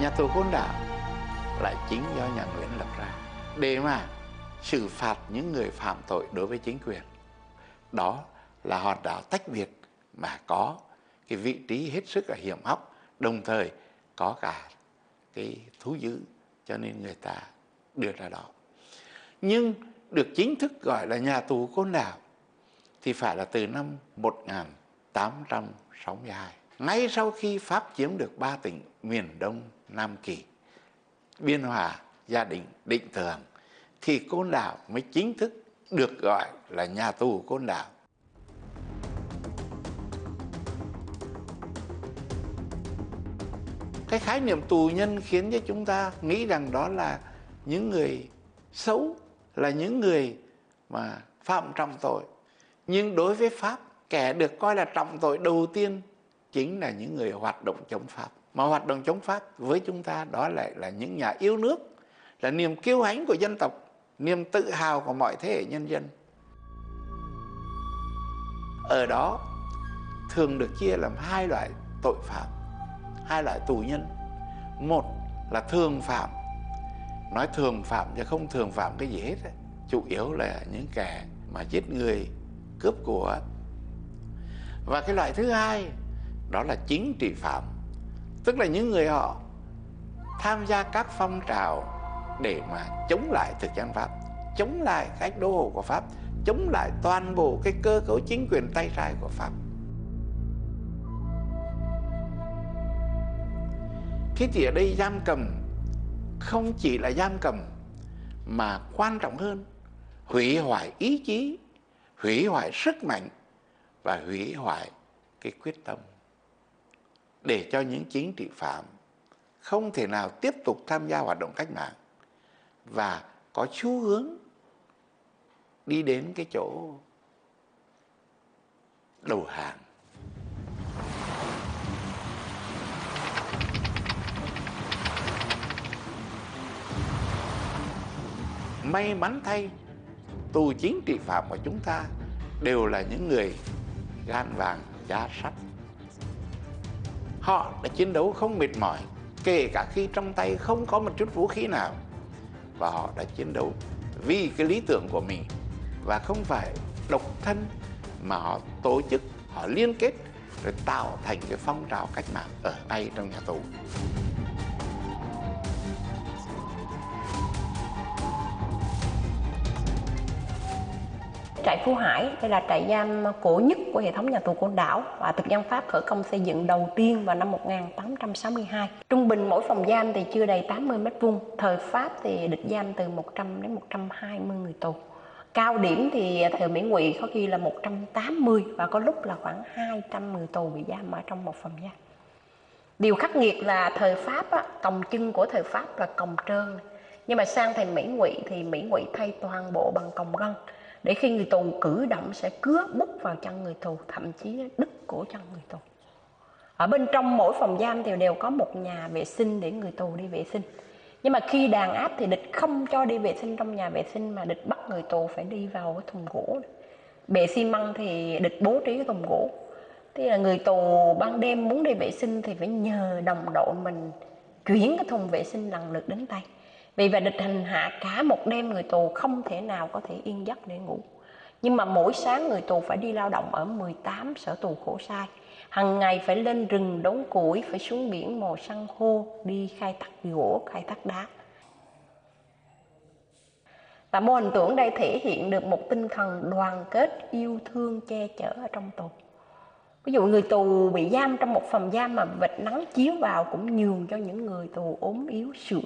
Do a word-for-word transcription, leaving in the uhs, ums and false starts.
nhà tù Côn Đảo lại chính do nhà Nguyễn lập ra để mà xử phạt những người phạm tội đối với chính quyền. Đó là hòn đảo tách biệt mà có cái vị trí hết sức là hiểm hóc, đồng thời có cả cái thú dữ, cho nên người ta đưa ra đó. Nhưng được chính thức gọi là nhà tù Côn Đảo thì phải là từ năm một nghìn tám trăm sáu mươi hai, ngay sau khi Pháp chiếm được ba tỉnh miền Đông Nam Kỳ, Biên Hòa, Gia Định, Định Tường, thì Côn Đảo mới chính thức được gọi là nhà tù Côn Đảo. Cái khái niệm tù nhân khiến cho chúng ta nghĩ rằng đó là những người xấu, là những người mà phạm trọng tội. Nhưng đối với Pháp, kẻ được coi là trọng tội đầu tiên chính là những người hoạt động chống Pháp. Mà hoạt động chống Pháp với chúng ta đó lại là những nhà yêu nước, là niềm kiêu hãnh của dân tộc, niềm tự hào của mọi thế hệ nhân dân. Ở đó thường được chia làm hai loại tội phạm, hai loại tù nhân. Một là thường phạm, nói thường phạm chứ không thường phạm cái gì hết, chủ yếu là những kẻ mà giết người, cướp của. Và cái loại thứ hai đó là chính trị phạm, tức là những người họ tham gia các phong trào để mà chống lại thực dân Pháp, chống lại cách đô hộ của Pháp, chống lại toàn bộ cái cơ cấu chính quyền tay sai của Pháp. Thế thì ở đây giam cầm không chỉ là giam cầm, mà quan trọng hơn, hủy hoại ý chí, hủy hoại sức mạnh và hủy hoại cái quyết tâm, để cho những chính trị phạm không thể nào tiếp tục tham gia hoạt động cách mạng và có xu hướng đi đến cái chỗ đầu hàng. May mắn thay, tù chính trị phạm của chúng ta đều là những người gan vàng da sắt. Họ đã chiến đấu không mệt mỏi, kể cả khi trong tay không có một chút vũ khí nào. Và họ đã chiến đấu vì cái lý tưởng của mình, và không phải độc thân, mà họ tổ chức, họ liên kết rồi tạo thành cái phong trào cách mạng ở ngay trong nhà tù. Trại Phú Hải, đây là trại giam cổ nhất của hệ thống nhà tù Côn Đảo và thực dân Pháp khởi công xây dựng đầu tiên vào năm một nghìn tám trăm sáu mươi hai. Trung bình mỗi phòng giam thì chưa đầy tám mươi mét vuông. Thời Pháp thì địch giam từ một trăm đến một trăm hai mươi người tù. Cao điểm thì thời Mỹ Ngụy có khi là một trăm tám mươi và có lúc là khoảng hai trăm người tù bị giam ở trong một phòng giam. Điều khắc nghiệt là thời Pháp, á, còng chân của thời Pháp là còng trơn. Nhưng mà sang thời Mỹ Ngụy thì Mỹ Ngụy thay toàn bộ bằng còng gân, để khi người tù cử động sẽ cứa bút vào chân người tù, thậm chí đứt cổ chân người tù. Ở bên trong mỗi phòng giam thì đều có một nhà vệ sinh để người tù đi vệ sinh. Nhưng mà khi đàn áp thì địch không cho đi vệ sinh trong nhà vệ sinh, mà địch bắt người tù phải đi vào cái thùng gỗ. Bệ xi măng thì địch bố trí cái thùng gỗ. Thế là người tù ban đêm muốn đi vệ sinh thì phải nhờ đồng đội mình chuyển cái thùng vệ sinh lần lượt đến tay. Vì vậy địch hành hạ cả một đêm, người tù không thể nào có thể yên giấc để ngủ. Nhưng mà mỗi sáng người tù phải đi lao động ở mười tám sở tù khổ sai. Hằng ngày phải lên rừng đốn củi, phải xuống biển mò san hô, đi khai thác gỗ, khai thác đá. Và mô hình tưởng đây thể hiện được một tinh thần đoàn kết, yêu thương, che chở ở trong tù. Ví dụ người tù bị giam trong một phòng giam mà vệt nắng chiếu vào cũng nhường cho những người tù ốm yếu sữa